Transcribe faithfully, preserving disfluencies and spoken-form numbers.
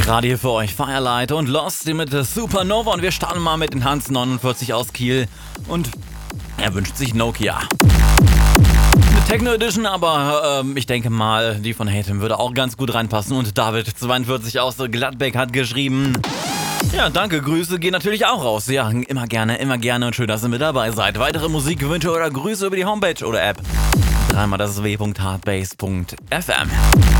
Gerade hier für euch Firelight und Lost mit Supernova und wir starten mal mit den Hans neunundvierzig aus Kiel und er wünscht sich Nokia. Eine Techno Edition, aber ähm, ich denke mal, die von Hatem würde auch ganz gut reinpassen und David zweiundvierzig aus Gladbeck hat geschrieben: Ja, danke, Grüße gehen natürlich auch raus. Ja, immer gerne, immer gerne und schön, dass ihr mit dabei seid. Weitere Musikwünsche oder Grüße über die Homepage oder App. Dreimal das w punkt hardbase punkt f m.